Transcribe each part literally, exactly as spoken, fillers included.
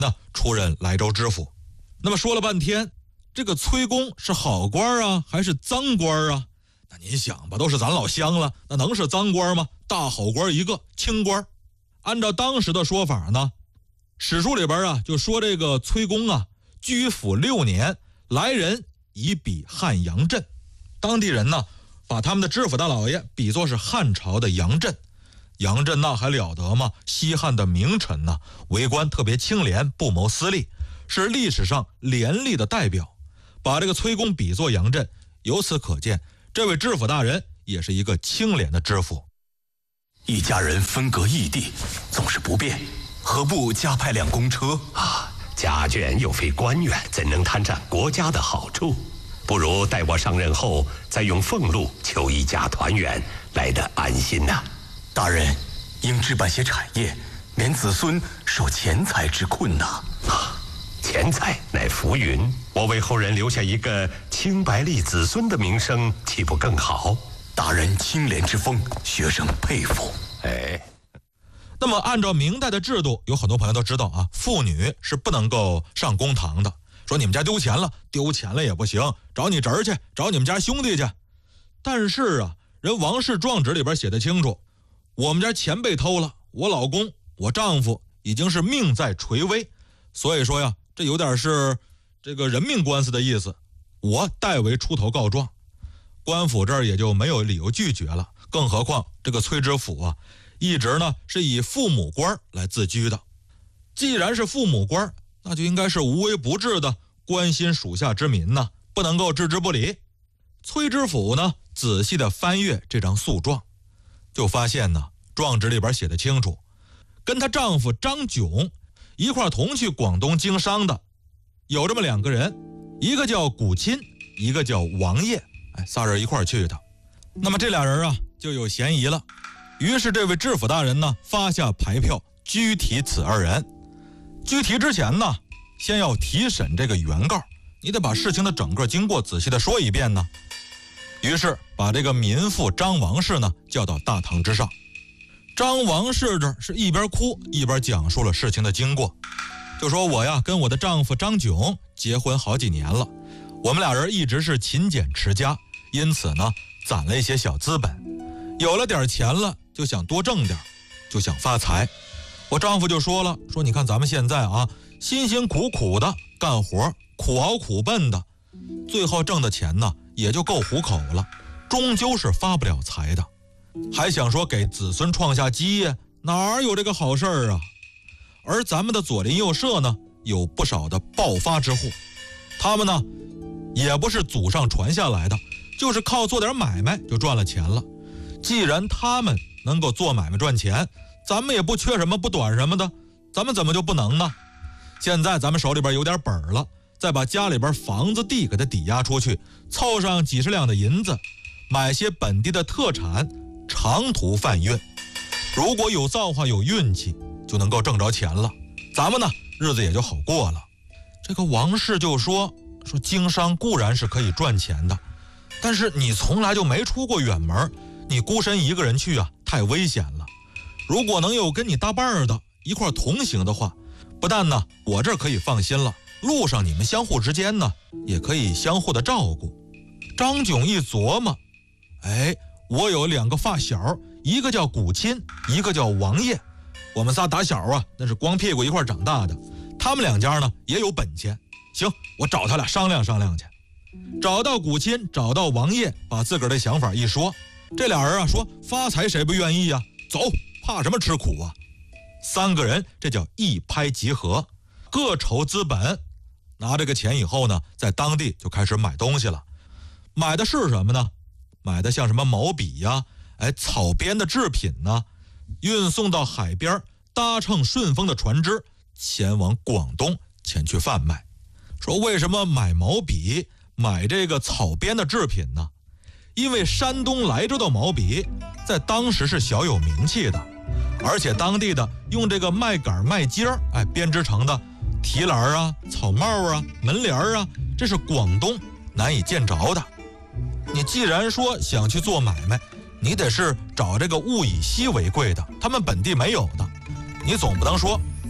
那出任莱州知府。那么说了半天，这个崔公是好官啊还是脏官啊？那您想吧，都是咱老乡了，那能是脏官吗？大好官一个，清官。按照当时的说法呢，史书里边啊就说这个崔公啊居府六年，来人以比汉阳镇。当地人呢把他们的知府大老爷比作是汉朝的杨震。杨震那还了得吗？西汉的名臣呢，为官特别清廉，不谋私利，是历史上廉吏的代表。把这个崔公比作杨震，由此可见，这位知府大人也是一个清廉的知府。 一家人分隔异地，总是不便，何不加派辆公车啊？家眷又非官员，怎能贪占国家的好处？不如待我上任后，再用俸禄求一家团圆，来得安心呐、啊。 大人应置办些产业，免子孙受钱财之困呐。 啊，钱财乃浮云，我为后人留下一个清白立子孙的名声，岂不更好？ 大人清廉之风，学生佩服。 哎， 那么按照明代的制度，有很多朋友都知道啊，妇女是不能够上公堂的。说你们家丢钱了，丢钱了也不行，找你侄儿去，找你们家兄弟去。但是啊，人王氏状纸里边写得清楚，我们家钱被偷了，我老公我丈夫已经是命在垂危，所以说呀，这有点是这个人命官司的意思，我代为出头告状。官府这儿也就没有理由拒绝了，更何况这个崔知府啊，一直呢是以父母官来自居的。既然是父母官，那就应该是无微不至的关心属下之民呢，不能够置之不理。崔知府呢仔细的翻阅这张诉状，就发现呢状纸里边写得清楚，跟她丈夫张炯一块同去广东经商的有这么两个人，一个叫古钦，一个叫王业，哎，仨人一块去的。那么这俩人啊就有嫌疑了，于是这位知府大人呢发下牌票拘提此二人。拘提之前呢，先要提审这个原告，你得把事情的整个经过仔细的说一遍呢。于是把这个民妇张王氏呢叫到大堂之上。张王氏这是一边哭一边讲述了事情的经过，就说我呀跟我的丈夫张炯结婚好几年了，我们俩人一直是勤俭持家，因此呢攒了一些小资本，有了点钱了就想多挣点，就想发财。我丈夫就说了，说你看咱们现在啊辛辛苦苦的干活，苦熬苦奔的，最后挣的钱呢也就够糊口了，终究是发不了财的，还想说给子孙创下基业，哪有这个好事儿啊？而咱们的左邻右舍呢有不少的暴发之户，他们呢也不是祖上传下来的，就是靠做点买卖就赚了钱了。既然他们能够做买卖赚钱，咱们也不缺什么不短什么的，咱们怎么就不能呢？现在咱们手里边有点本了，再把家里边房子地给它抵押出去，凑上几十两的银子，买些本地的特产，长途贩运，如果有造化有运气，就能够挣着钱了，咱们呢日子也就好过了。这个王氏就说说经商固然是可以赚钱的，但是你从来就没出过远门，你孤身一个人去啊太危险了。如果能有跟你搭伴的一块同行的话，不但呢我这儿可以放心了，路上你们相互之间呢也可以相互的照顾。张炯一琢磨，哎，我有两个发小，一个叫古钦，一个叫王业，我们仨打小啊那是光屁股一块长大的，他们两家呢也有本钱，行，我找他俩商量商量去。找到古钦，找到王业，把自个儿的想法一说，这俩人啊说发财谁不愿意啊，走，怕什么吃苦啊？三个人这叫一拍即合，各筹资本，拿这个钱以后呢，在当地就开始买东西了。买的是什么呢？买的像什么毛笔呀、哎草编的制品呢，运送到海边，搭乘顺风的船只前往广东前去贩卖。说为什么买毛笔，买这个草编的制品呢？因为山东莱州的毛笔在当时是小有名气的，而且当地的用这个麦秆麦秸儿哎编织成的提篮啊、草帽啊、门帘啊，这是广东难以见着的。你既然说想去做买卖，你得是找这个物以稀为贵的，他们本地没有的。你总不能说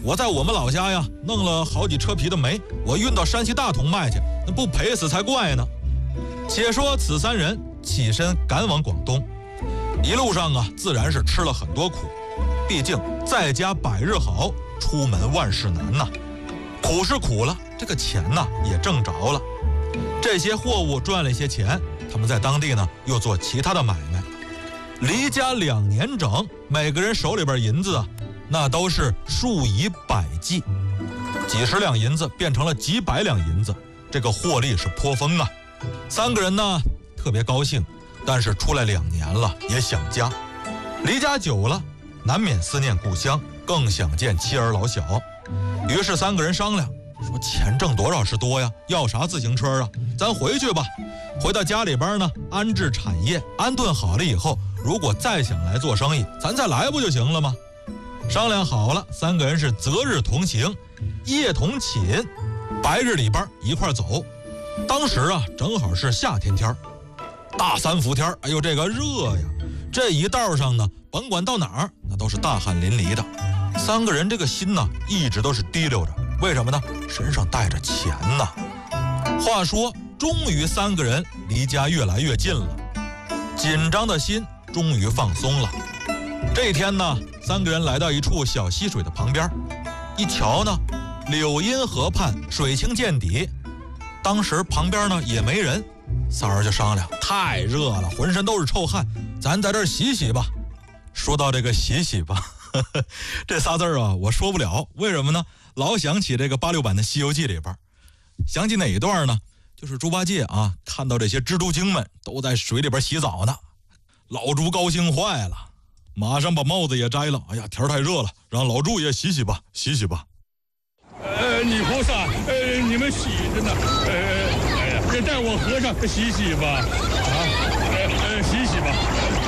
我在我们老家呀弄了好几车皮的煤，我运到山西大同卖去，那不赔死才怪呢。且说此三人起身赶往广东，一路上啊自然是吃了很多苦，毕竟在家百日好，出门万事难呐。苦是苦了，这个钱呢也挣着了，这些货物赚了一些钱，他们在当地呢又做其他的买卖。离家两年整，每个人手里边银子啊那都是数以百计，几十两银子变成了几百两银子，这个获利是颇丰啊。三个人呢特别高兴，但是出来两年了也想家，离家久了难免思念故乡，更想见妻儿老小。于是三个人商量说，钱挣多少是多呀，要啥自行车啊，咱回去吧。回到家里边呢安置产业，安顿好了以后，如果再想来做生意，咱再来不就行了吗？商量好了，三个人是择日同行，夜同寝，白日里边一块走。当时啊正好是夏天天大三伏天，哎呦这个热呀，这一道上呢甭管到哪儿那都是大汗淋漓的。三个人这个心呢一直都是提溜着，为什么呢？身上带着钱呢。话说终于三个人离家越来越近了，紧张的心终于放松了。这一天呢，三个人来到一处小溪水的旁边，一瞧呢，柳荫河畔水清见底，当时旁边呢也没人，仨人就商量，太热了，浑身都是臭汗，咱在这儿洗洗吧。说到这个洗洗吧，呵呵，这仨字啊我说不了，为什么呢？老想起这个八六版的《西游记》里边，想起哪一段呢？就是猪八戒啊看到这些蜘蛛精们都在水里边洗澡呢，老猪高兴坏了，马上把帽子也摘了。哎呀，天太热了，让老猪也洗洗吧，洗洗吧。 呃，女菩萨，呃，你们洗着呢，呃，哎呀，也带我和尚洗洗吧，啊，呃，呃，洗洗吧。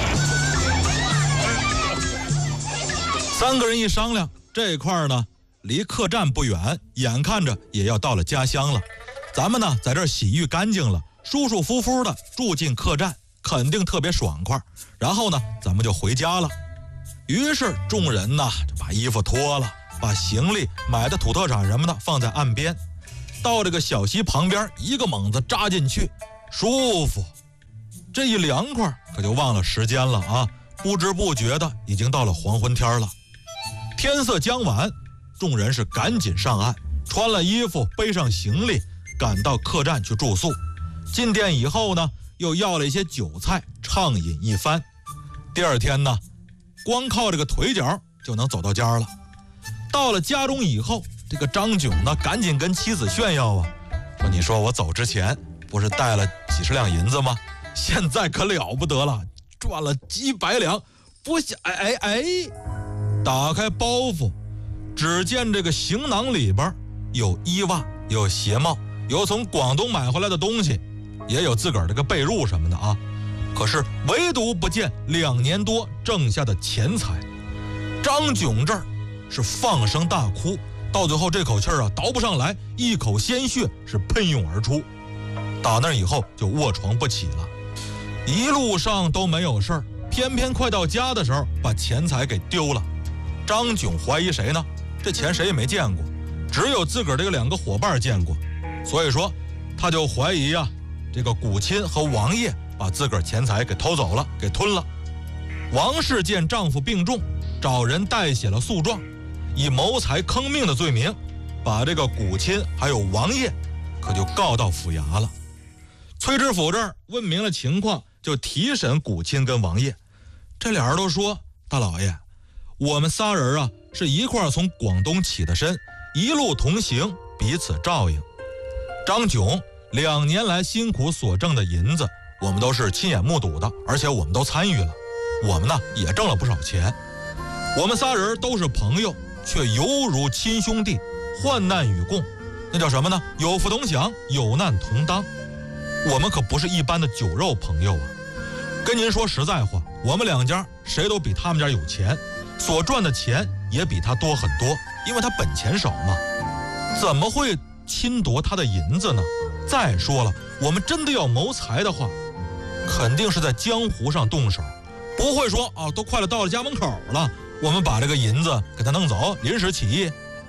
三个人一商量，这一块呢离客栈不远，眼看着也要到了家乡了。咱们呢在这儿洗浴干净了，舒舒服服的住进客栈，肯定特别爽快。然后呢咱们就回家了。于是众人呢就把衣服脱了，把行李买的土特产什么的放在岸边，到这个小溪旁边一个猛子扎进去，舒服。这一凉快可就忘了时间了啊，不知不觉的已经到了黄昏天了。天色将晚，众人是赶紧上岸，穿了衣服，背上行李，赶到客栈去住宿。进店以后呢，又要了一些酒菜，畅饮一番。第二天呢，光靠这个腿脚就能走到家了。到了家中以后，这个张炯呢，赶紧跟妻子炫耀啊，说：“你说我走之前不是带了几十两银子吗？现在可了不得了，赚了几百两，不想哎哎哎！”打开包袱，只见这个行囊里边有衣袜，有鞋帽，有从广东买回来的东西，也有自个儿这个被褥什么的啊。可是唯独不见两年多挣下的钱财。张炯这儿是放声大哭，到最后这口气儿啊倒不上来，一口鲜血是喷涌而出。打那以后就卧床不起了，一路上都没有事儿，偏偏快到家的时候把钱财给丢了。张炯怀疑谁呢？这钱谁也没见过，只有自个儿这个两个伙伴见过，所以说他就怀疑啊，这个古钦和王爷把自个儿钱财给偷走了，给吞了。王氏见丈夫病重，找人代写了诉状，以谋财坑命的罪名，把这个古钦还有王爷可就告到府衙了。崔知府这儿问明了情况，就提审古钦跟王爷。这俩人都说：“大老爷，我们仨人啊是一块从广东起的身，一路同行，彼此照应。张炯两年来辛苦所挣的银子，我们都是亲眼目睹的，而且我们都参与了，我们呢也挣了不少钱。我们仨人都是朋友，却犹如亲兄弟，患难与共，那叫什么呢？有福同享，有难同当。我们可不是一般的酒肉朋友啊！跟您说实在话，我们两家谁都比他们家有钱，所赚的钱也比他多很多，因为他本钱少嘛，怎么会侵夺他的银子呢？再说了，我们真的要谋财的话，肯定是在江湖上动手，不会说啊，都快了到了家门口了，我们把这个银子给他弄走，临时起意，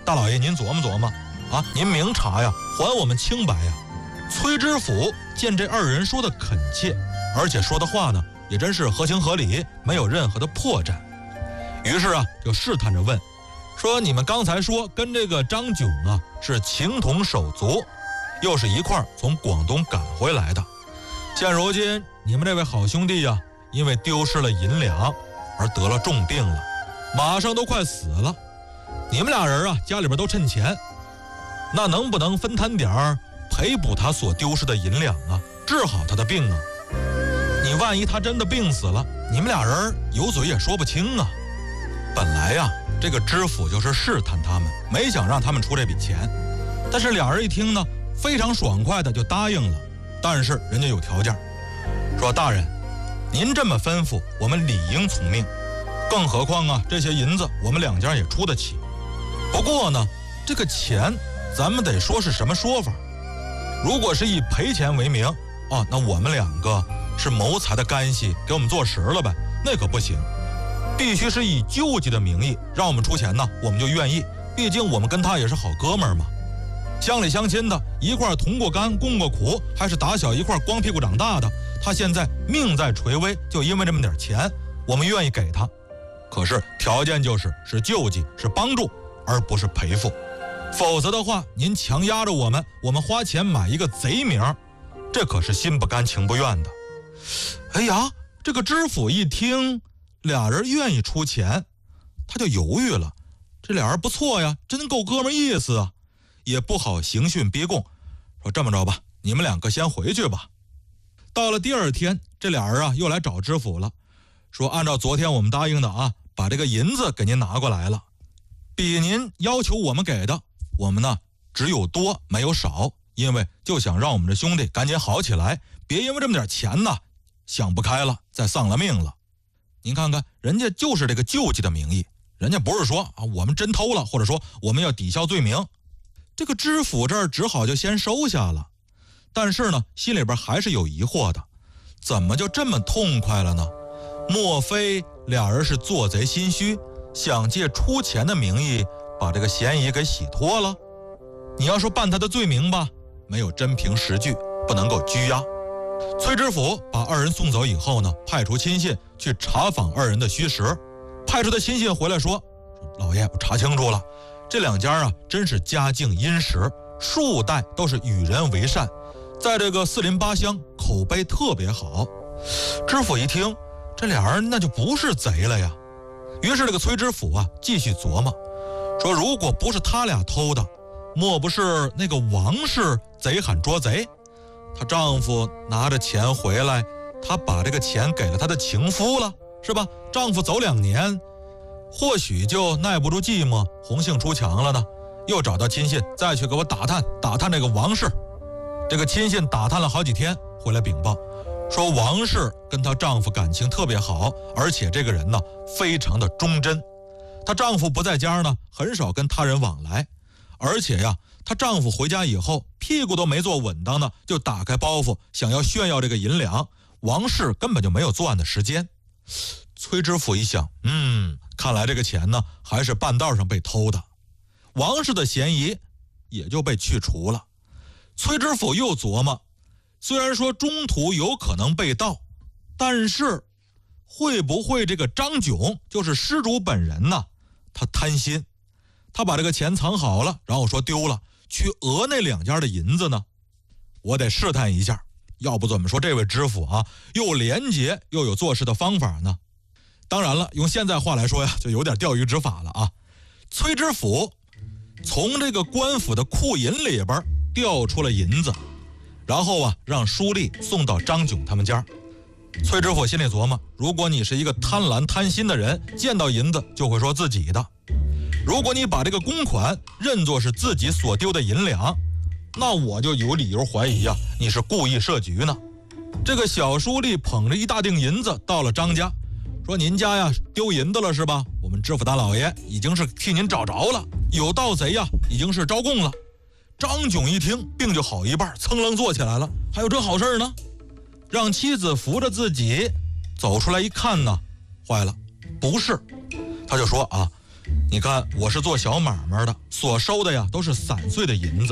大老爷您琢磨琢磨啊，您明察呀，还我们清白呀。崔知府见这二人说的恳切，而且说的话呢也真是合情合理，没有任何的破绽。于是啊，就试探着问，说你们刚才说跟这个张炯啊是情同手足，又是一块儿从广东赶回来的，现如今你们这位好兄弟呀，因为丢失了银两而得了重病了，马上都快死了。你们俩人啊家里边都趁钱，那能不能分摊点儿赔补他所丢失的银两啊，治好他的病啊？你万一他真的病死了，你们俩人有嘴也说不清啊。本来呀，这个知府就是试探他们，没想让他们出这笔钱。但是俩人一听呢，非常爽快的就答应了。但是人家有条件，说大人，您这么吩咐，我们理应从命。更何况啊，这些银子我们两家也出得起。不过呢，这个钱咱们得说是什么说法。如果是以赔钱为名啊，那我们两个是谋财的干系，给我们坐实了呗，那可不行。必须是以救济的名义让我们出钱呢，我们就愿意，毕竟我们跟他也是好哥们儿嘛，乡里乡亲的，一块同过甘共过苦，还是打小一块光屁股长大的。他现在命在垂危，就因为这么点钱，我们愿意给他，可是条件就是是救济，是帮助，而不是赔付。否则的话，您强压着我们，我们花钱买一个贼名，这可是心不甘情不愿的。哎呀，这个知府一听俩人愿意出钱，他就犹豫了。这俩人不错呀，真够哥们意思啊，也不好刑讯逼供。说这么着吧，你们两个先回去吧。到了第二天，这俩人啊又来找知府了，说按照昨天我们答应的啊，把这个银子给您拿过来了，比您要求我们给的，我们呢只有多没有少，因为就想让我们这兄弟赶紧好起来，别因为这么点钱呢想不开了再丧了命了。您看看，人家就是这个救济的名义，人家不是说啊我们真偷了，或者说我们要抵消罪名。这个知府这儿只好就先收下了，但是呢心里边还是有疑惑的，怎么就这么痛快了呢？莫非俩人是做贼心虚，想借出钱的名义把这个嫌疑给洗脱了？你要说办他的罪名吧，没有真凭实据，不能够拘押。崔知府把二人送走以后呢，派出亲信去查访二人的虚实。派出的亲信回来说，老爷，我查清楚了，这两家啊真是家境殷实，数代都是与人为善，在这个四邻八乡口碑特别好。知府一听，这俩人那就不是贼了呀。于是这个崔知府啊继续琢磨，说如果不是他俩偷的，莫不是那个王氏贼喊捉贼，她丈夫拿着钱回来，她把这个钱给了她的情夫了，是吧？丈夫走两年，或许就耐不住寂寞，红杏出墙了呢，又找到亲信再去给我打探打探这个王氏。这个亲信打探了好几天，回来禀报说王氏跟她丈夫感情特别好，而且这个人呢非常的忠贞，她丈夫不在家呢，很少跟他人往来，而且呀她丈夫回家以后屁股都没坐稳当呢，就打开包袱想要炫耀这个银两，王氏根本就没有作案的时间。崔知府一想，嗯，看来这个钱呢还是半道上被偷的，王氏的嫌疑也就被去除了。崔知府又琢磨，虽然说中途有可能被盗，但是会不会这个张炯就是失主本人呢？他贪心，他把这个钱藏好了，然后说丢了，去讹那两家的银子呢？我得试探一下，要不怎么说这位知府啊又廉洁又有做事的方法呢？当然了，用现在话来说呀，就有点钓鱼执法了啊。崔知府从这个官府的库银里边调出了银子，然后啊让书吏送到张炯他们家。崔知府心里琢磨，如果你是一个贪婪贪心的人，见到银子就会说自己的，如果你把这个公款认作是自己所丢的银两，那我就有理由怀疑呀、啊，你是故意设局呢。这个小书吏捧着一大锭银子到了张家，说您家呀丢银子了是吧？我们知府大老爷已经是替您找着了，有盗贼呀已经是招供了。张炯一听，病就好一半，噌楞坐起来了，还有这好事呢？让妻子扶着自己走出来一看呢，坏了，不是。他就说啊， 你看我是做小买卖的，所收的呀都是散碎的银子。